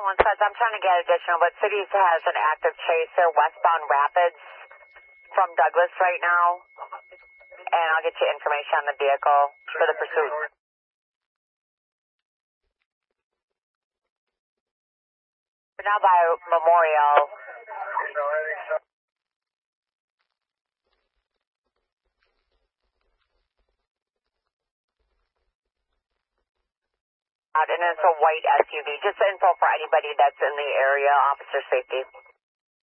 1 says I'm trying to get additional, but Cities has an active chaser westbound Rapids from Douglas right now. And I'll get you information on the vehicle for the pursuit. We're now by Memorial. And it's a white SUV. Just info for anybody that's in the area, officer safety.